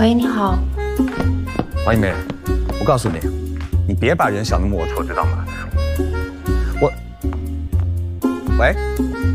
喂，你好。 王一梅，我告诉你，你别把人想那么龌龊，知道吗？喂。